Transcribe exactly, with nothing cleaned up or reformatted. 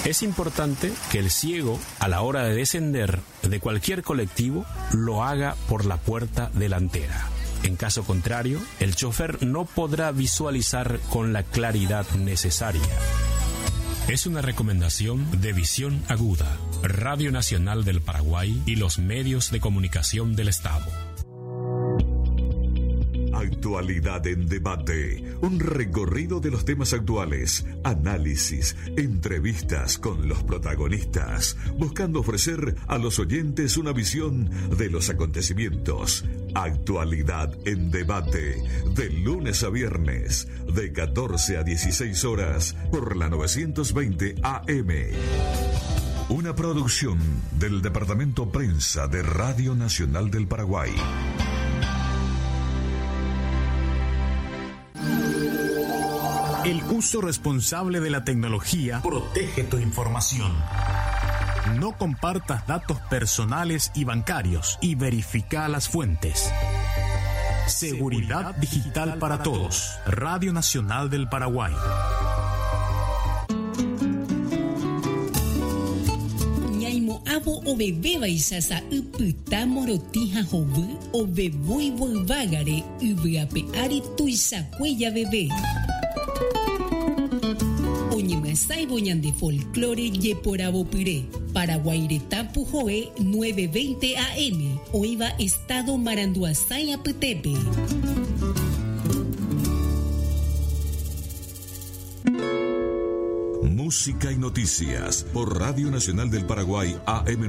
Es importante que el ciego, a la hora de descender de cualquier colectivo, lo haga por la puerta delantera. En caso contrario, el chofer no podrá visualizar con la claridad necesaria. Es una recomendación de Visión Aguda, Radio Nacional del Paraguay y los medios de comunicación del Estado. Actualidad en debate, un recorrido de los temas actuales, análisis, entrevistas con los protagonistas, buscando ofrecer a los oyentes una visión de los acontecimientos. Actualidad en debate, de lunes a viernes, de catorce a dieciséis horas, por la novecientos veinte A M. Una producción del Departamento Prensa de Radio Nacional del Paraguay. El uso responsable de la tecnología protege tu información. No compartas datos personales y bancarios y verifica las fuentes. Seguridad digital para todos. Radio Nacional del Paraguay. Abo o bebé baisasa upita morotija jovu o bebui volvagare ubiape ari tuisa cuella bebé. Oñemasai boñan de folclore ye por abopiré. Paraguaireta Pujoe nueve veinte A M. Oiva Estado Maranduasay Apetepe. Música y noticias por Radio Nacional del Paraguay A M